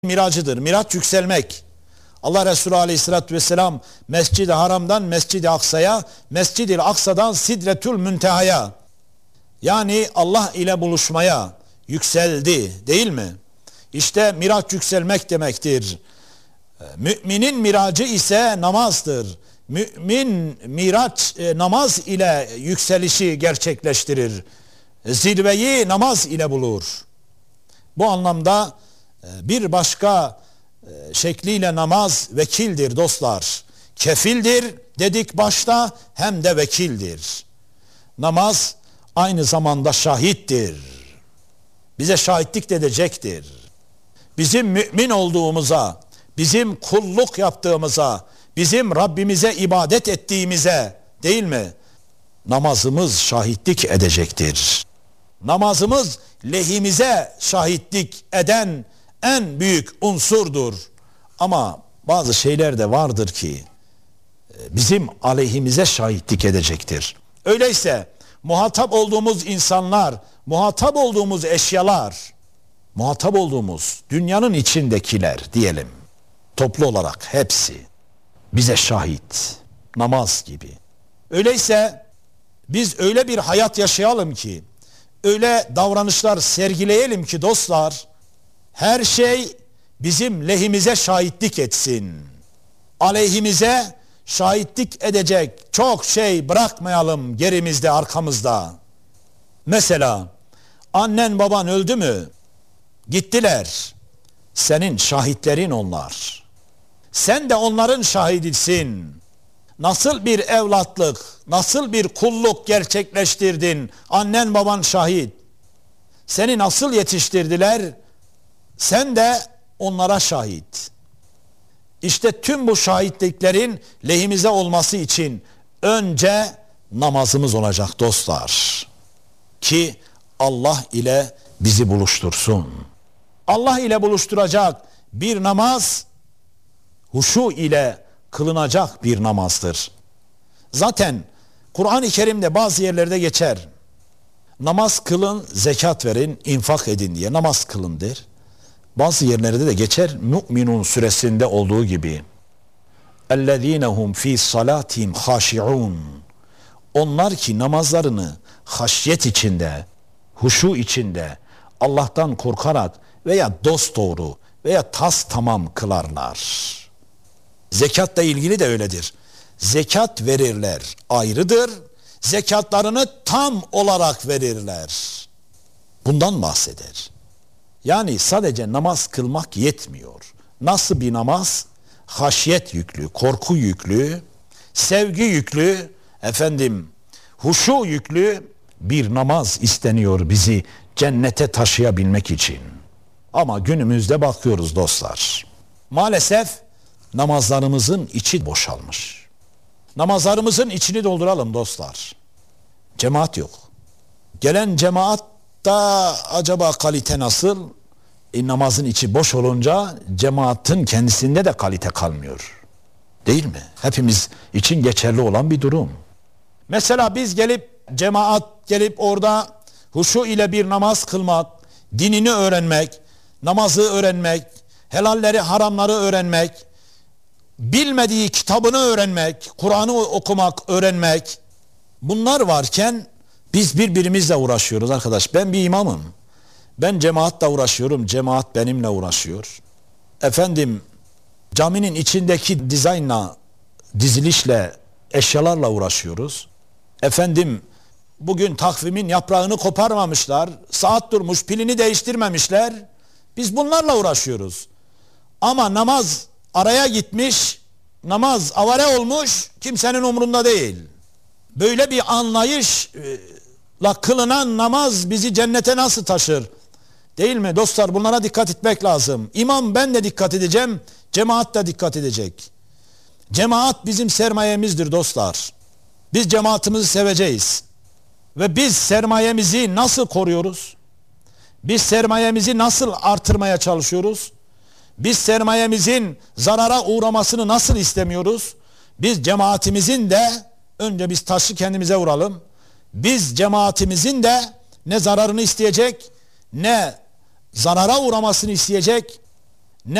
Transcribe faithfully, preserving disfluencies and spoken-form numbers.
Miracıdır. Miraç yükselmek. Allah Resulü Aleyhisselatü Vesselam Mescid-i Haram'dan Mescid-i Aksa'ya, Mescid-i Aksa'dan Sidretül Münteha'ya, yani Allah ile buluşmaya yükseldi, değil mi? İşte miraç yükselmek demektir. Müminin miracı ise namazdır. Mümin miraç e, namaz ile yükselişi gerçekleştirir. Zirveyi namaz ile bulur. Bu anlamda bir başka şekliyle namaz vekildir dostlar. Kefildir dedik başta, hem de vekildir. Namaz aynı zamanda şahittir. Bize şahitlik de edecektir. Bizim mümin olduğumuza, bizim kulluk yaptığımıza, bizim Rabbimize ibadet ettiğimize, değil mi? Namazımız şahitlik edecektir. Namazımız lehimize şahitlik eden en büyük unsurdur. Ama bazı şeyler de vardır ki bizim aleyhimize şahitlik edecektir. Öyleyse muhatap olduğumuz insanlar, muhatap olduğumuz eşyalar, muhatap olduğumuz dünyanın içindekiler diyelim, toplu olarak hepsi bize şahit, namaz gibi. Öyleyse biz öyle bir hayat yaşayalım ki, öyle davranışlar sergileyelim ki dostlar, her şey bizim lehimize şahitlik etsin. Aleyhimize şahitlik edecek çok şey bırakmayalım gerimizde, arkamızda. Mesela annen baban öldü mü? Gittiler. Senin şahitlerin onlar. Sen de onların şahidisin. Nasıl bir evlatlık, nasıl bir kulluk gerçekleştirdin? Annen baban şahit. Seni nasıl yetiştirdiler? Sen de onlara şahit. İşte tüm bu şahitliklerin lehimize olması için önce namazımız olacak dostlar. Ki Allah ile bizi buluştursun. Allah ile buluşturacak bir namaz, huşu ile kılınacak bir namazdır. Zaten Kur'an-ı Kerim'de bazı yerlerde geçer. Namaz kılın, zekat verin, infak edin diye namaz kılın der. Bazı yerlerde de geçer, Mü'minun suresinde olduğu gibi. اَلَّذ۪ينَهُمْ ف۪ي صَلَاتِهِمْ خَاشِعُونَ. Onlar ki namazlarını haşyet içinde, huşu içinde, Allah'tan korkarak veya dosdoğru veya tas tamam kılarlar. Zekatla ilgili de öyledir. Zekat verirler, ayrıdır. Zekatlarını tam olarak verirler. Bundan bahseder. Yani sadece namaz kılmak yetmiyor. Nasıl bir namaz? Haşyet yüklü, korku yüklü, sevgi yüklü, efendim, huşu yüklü bir namaz isteniyor bizi cennete taşıyabilmek için. Ama günümüzde bakıyoruz dostlar. Maalesef namazlarımızın içi boşalmış. Namazlarımızın içini dolduralım dostlar. Cemaat yok. Gelen cemaat da acaba kalite nasıl? E, namazın içi boş olunca cemaatin kendisinde de kalite kalmıyor. Değil mi? Hepimiz için geçerli olan bir durum. Mesela biz gelip cemaat gelip orada huşu ile bir namaz kılmak, dinini öğrenmek, namazı öğrenmek, helalleri haramları öğrenmek, bilmediği kitabını öğrenmek, Kur'an'ı okumak, öğrenmek, bunlar varken biz birbirimizle uğraşıyoruz arkadaş. Ben bir imamım. Ben cemaatle uğraşıyorum. Cemaat benimle uğraşıyor. Efendim, caminin içindeki dizaynla, dizilişle, eşyalarla uğraşıyoruz. Efendim, bugün takvimin yaprağını koparmamışlar. Saat durmuş, pilini değiştirmemişler. Biz bunlarla uğraşıyoruz. Ama namaz araya gitmiş, namaz avare olmuş, kimsenin umrunda değil. Böyle bir anlayışla kılınan namaz bizi cennete nasıl taşır? Değil mi? Dostlar, bunlara dikkat etmek lazım. İmam ben de dikkat edeceğim, cemaat de dikkat edecek. Cemaat bizim sermayemizdir dostlar. Biz cemaatimizi seveceğiz. Ve biz sermayemizi nasıl koruyoruz? Biz sermayemizi nasıl artırmaya çalışıyoruz? Biz sermayemizin zarara uğramasını nasıl istemiyoruz? Biz cemaatimizin de önce biz taşı kendimize vuralım. Biz cemaatimizin de ne zararını isteyecek, ne zarara uğramasını isteyecek,